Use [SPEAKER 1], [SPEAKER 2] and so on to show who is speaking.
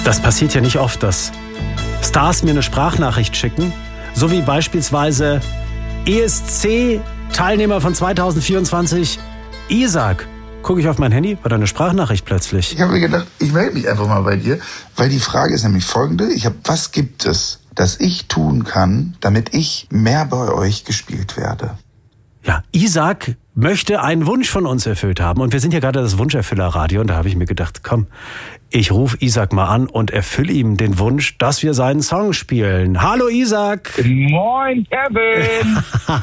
[SPEAKER 1] Das passiert ja nicht oft, dass Stars mir eine Sprachnachricht schicken, so wie beispielsweise ESC-Teilnehmer von 2024, Isaac. Gucke ich auf mein Handy, war da eine Sprachnachricht plötzlich.
[SPEAKER 2] Ich habe mir gedacht, ich melde mich einfach mal bei dir, weil die Frage ist nämlich folgende. Was gibt es, das ich tun kann, damit ich mehr bei euch gespielt werde?
[SPEAKER 1] Ja, Isaac möchte einen Wunsch von uns erfüllt haben. Und wir sind ja gerade das Wunscherfüller-Radio. Und da habe ich mir gedacht, komm, ich rufe Isaac mal an und erfülle ihm den Wunsch, dass wir seinen Song spielen. Hallo Isaac!
[SPEAKER 3] Moin Kevin!